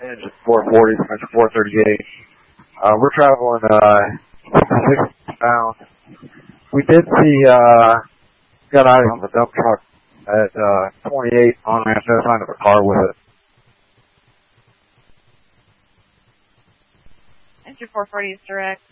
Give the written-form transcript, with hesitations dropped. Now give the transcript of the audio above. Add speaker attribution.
Speaker 1: engine 440, engine 438. We're traveling 6 pounds. We did see got out of the dump truck at 28 on Manchester, signed up a car with it.
Speaker 2: Engine 440 is direct.